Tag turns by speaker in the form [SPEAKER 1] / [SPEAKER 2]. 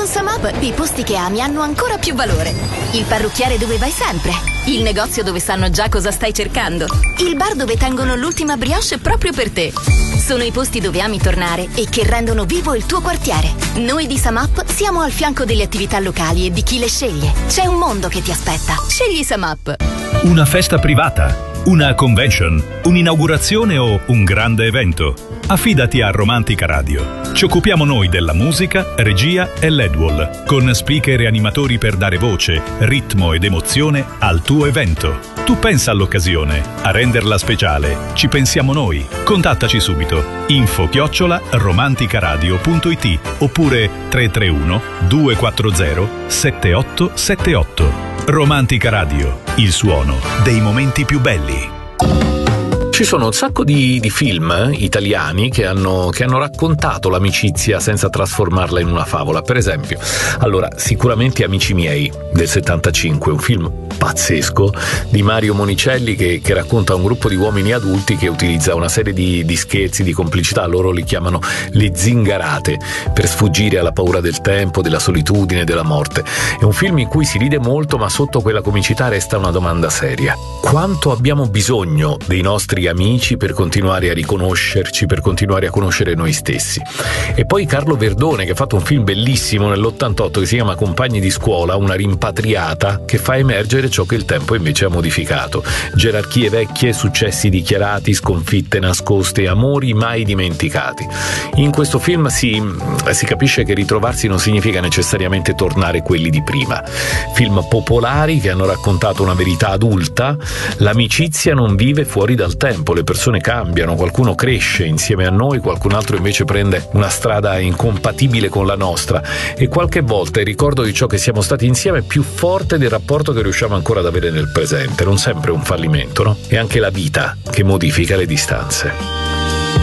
[SPEAKER 1] Con Samap i posti che ami hanno ancora più valore. Il parrucchiere dove vai sempre. Il negozio dove sanno già cosa stai cercando. Il bar dove tengono l'ultima brioche proprio per te. Sono i posti dove ami tornare e che rendono vivo il tuo quartiere. Noi di Samap siamo al fianco delle attività locali e di chi le sceglie. C'è un mondo che ti aspetta. Scegli Samap.
[SPEAKER 2] Una festa privata, una convention, un'inaugurazione o un grande evento. Affidati a Romantica Radio. Ci occupiamo noi della musica, regia e LED-wall, con speaker e animatori per dare voce, ritmo ed emozione al tuo evento. Tu pensa all'occasione, a renderla speciale. Ci pensiamo noi. Contattaci subito. info@romanticaradio.it oppure 331 240 7878. Romantica Radio, il suono dei momenti più belli.
[SPEAKER 3] Ci sono un sacco di film italiani che hanno raccontato l'amicizia senza trasformarla in una favola. Per esempio, allora, sicuramente Amici miei del 75, un film pazzesco di Mario Monicelli che racconta un gruppo di uomini adulti che utilizza una serie di scherzi, di complicità, loro li chiamano le zingarate, per sfuggire alla paura del tempo, della solitudine, della morte. È un film in cui si ride molto, ma sotto quella comicità resta una domanda seria: quanto abbiamo bisogno dei nostri amici per continuare a riconoscerci, per continuare a conoscere noi stessi? E poi Carlo Verdone, che ha fatto un film bellissimo nell'88 che si chiama Compagni di scuola, una rimpatriata che fa emergere ciò che il tempo invece ha modificato: gerarchie vecchie, successi dichiarati, sconfitte nascoste, amori mai dimenticati. In questo film si capisce che ritrovarsi non significa necessariamente tornare quelli di prima. Film popolari che hanno raccontato una verità adulta: l'amicizia non vive fuori dal tempo, le persone cambiano, qualcuno cresce insieme a noi, qualcun altro invece prende una strada incompatibile con la nostra, e qualche volta il ricordo di ciò che siamo stati insieme è più forte del rapporto che riusciamo ancora ad avere nel presente. Non sempre un fallimento, no? È anche la vita che modifica le distanze.